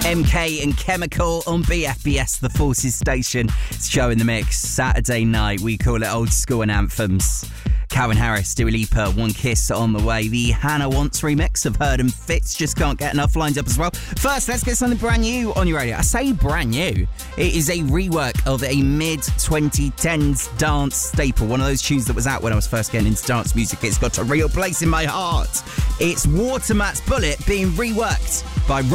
MK and Chemical on BFBS, the Forces station. It's Joe in the Mix. Saturday night, we call it old school and anthems. Calvin Harris, Dua Lipa, One Kiss on the way. The Hannah Wants remix of Heard and Fitz, just can't get enough, lined up as well. First, let's get something brand new on your radio. I say brand new. It is a rework of a mid-2010s dance staple. One of those tunes that was out when I was first getting into dance music. It's got a real place in my heart. It's Watermat's Bullet being reworked by